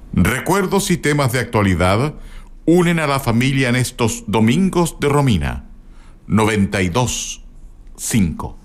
Recuerdos y temas de actualidad unen a la familia en estos Domingos de Romina. 92.5.